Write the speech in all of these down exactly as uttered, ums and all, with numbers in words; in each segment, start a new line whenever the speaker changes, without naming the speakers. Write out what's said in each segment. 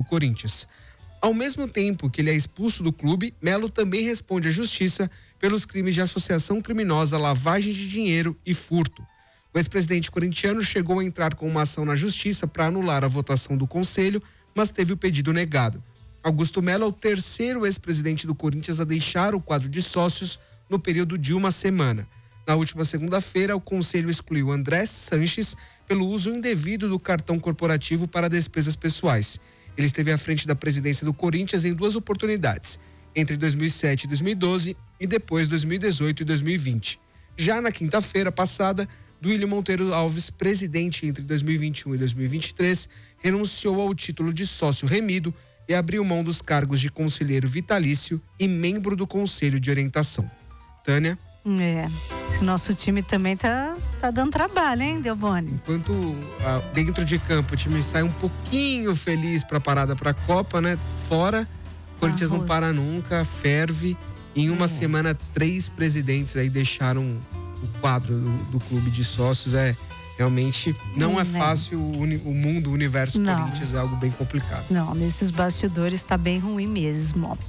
Corinthians. Ao mesmo tempo que ele é expulso do clube, Melo também responde à justiça pelos crimes de associação criminosa, lavagem de dinheiro e furto. O ex-presidente corintiano chegou a entrar com uma ação na justiça para anular a votação do conselho, mas teve o pedido negado. Augusto Melo é o terceiro ex-presidente do Corinthians a deixar o quadro de sócios no período de uma semana. Na última segunda-feira, o conselho excluiu André Sanches pelo uso indevido do cartão corporativo para despesas pessoais. Ele esteve à frente da presidência do Corinthians em duas oportunidades, entre dois mil e sete e dois mil e doze e depois dois mil e dezoito e dois mil e vinte. Já na quinta-feira passada, Duílio Monteiro Alves, presidente entre dois mil e vinte e um e dois mil e vinte e três, renunciou ao título de sócio remido e abriu mão dos cargos de conselheiro vitalício e membro do Conselho de Orientação. Tânia?
É, esse nosso time também tá, tá dando trabalho, hein, Delboni?
Enquanto ah, dentro de campo o time sai um pouquinho feliz pra parada pra Copa, né? Fora, o Corinthians Arroz. Não para nunca, ferve. Em uma é. semana, três presidentes aí deixaram o quadro do, do clube de sócios. É realmente não hum, é fácil. O, o mundo, o universo não. Corinthians é algo bem complicado.
Não, nesses bastidores tá bem ruim mesmo.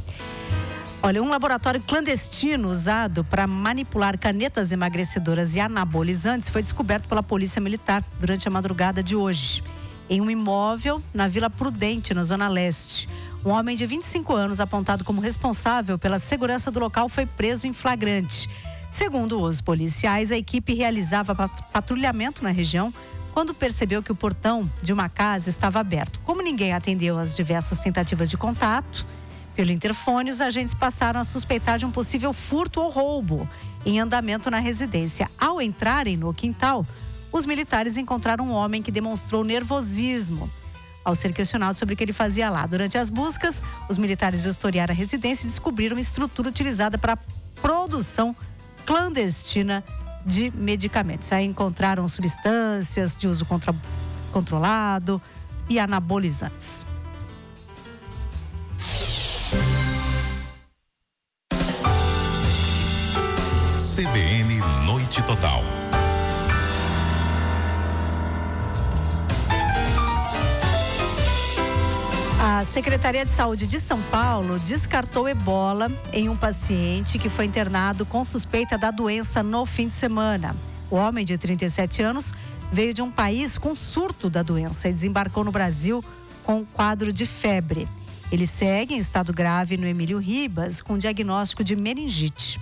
Olha, um laboratório clandestino usado para manipular canetas emagrecedoras e anabolizantes foi descoberto pela Polícia Militar durante a madrugada de hoje, em um imóvel na Vila Prudente, na Zona Leste. Um homem de vinte e cinco anos, apontado como responsável pela segurança do local, foi preso em flagrante. Segundo os policiais, a equipe realizava patrulhamento na região quando percebeu que o portão de uma casa estava aberto. Como ninguém atendeu às diversas tentativas de contato pelo interfone, os agentes passaram a suspeitar de um possível furto ou roubo em andamento na residência. Ao entrarem no quintal, os militares encontraram um homem que demonstrou nervosismo ao ser questionado sobre o que ele fazia lá. Durante as buscas, os militares vistoriaram a residência e descobriram uma estrutura utilizada para a produção clandestina de medicamentos. Aí encontraram substâncias de uso contra... controlado e anabolizantes.
C B N Noite Total.
A Secretaria de Saúde de São Paulo descartou ebola em um paciente que foi internado com suspeita da doença no fim de semana. O homem de trinta e sete anos veio de um país com surto da doença e desembarcou no Brasil com quadro de febre. Ele segue em estado grave no Emílio Ribas com diagnóstico de meningite.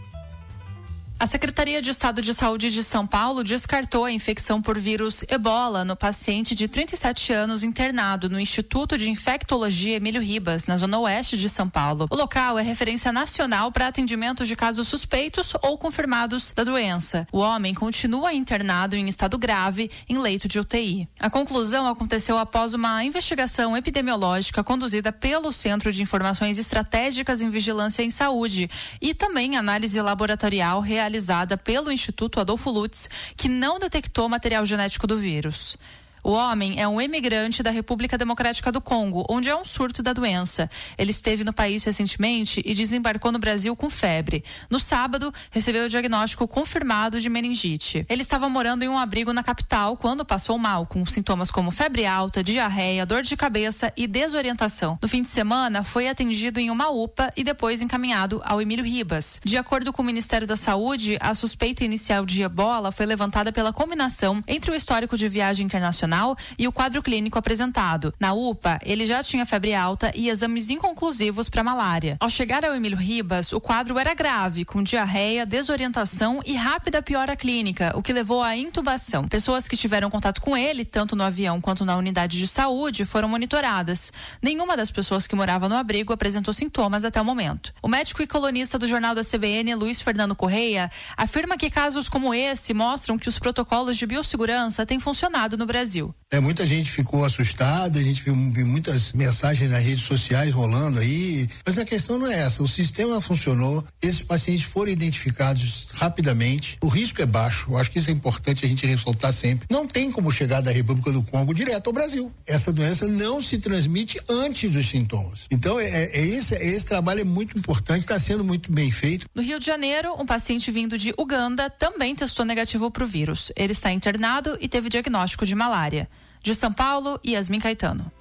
A Secretaria de Estado de Saúde de São Paulo descartou a infecção por vírus ebola no paciente de trinta e sete anos internado no Instituto de Infectologia Emílio Ribas, na zona oeste de São Paulo. O local é referência nacional para atendimento de casos suspeitos ou confirmados da doença. O homem continua internado em estado grave em leito de U T I. A conclusão aconteceu após uma investigação epidemiológica conduzida pelo Centro de Informações Estratégicas em Vigilância em Saúde e também análise laboratorial realizada realizada pelo Instituto Adolfo Lutz, que não detectou material genético do vírus. O homem é um emigrante da República Democrática do Congo, onde há um surto da doença. Ele esteve no país recentemente e desembarcou no Brasil com febre. No sábado, recebeu o diagnóstico confirmado de meningite. Ele estava morando em um abrigo na capital quando passou mal, com sintomas como febre alta, diarreia, dor de cabeça e desorientação. No fim de semana, foi atendido em uma U P A e depois encaminhado ao Emílio Ribas. De acordo com o Ministério da Saúde, a suspeita inicial de ebola foi levantada pela combinação entre o histórico de viagem internacional e o quadro clínico apresentado. Na U P A, ele já tinha febre alta e exames inconclusivos para malária. Ao chegar ao Emílio Ribas, o quadro era grave, com diarreia, desorientação e rápida piora clínica, o que levou à intubação. Pessoas que tiveram contato com ele, tanto no avião quanto na unidade de saúde, foram monitoradas. Nenhuma das pessoas que morava no abrigo apresentou sintomas até o momento. O médico e colunista do Jornal da C B N, Luiz Fernando Correia, afirma que casos como esse mostram que os protocolos de biossegurança têm funcionado no Brasil.
É, muita gente ficou assustada, a gente viu, viu muitas mensagens nas redes sociais rolando aí, mas a questão não é essa, o sistema funcionou, esses pacientes foram identificados rapidamente, o risco é baixo, eu acho que isso é importante a gente ressaltar sempre. Não tem como chegar da República do Congo direto ao Brasil. Essa doença não se transmite antes dos sintomas. Então, é, é esse, esse trabalho é muito importante, está sendo muito bem feito.
No Rio de Janeiro, um paciente vindo de Uganda também testou negativo para o vírus. Ele está internado e teve diagnóstico de malária. De São Paulo, Yasmin Caetano.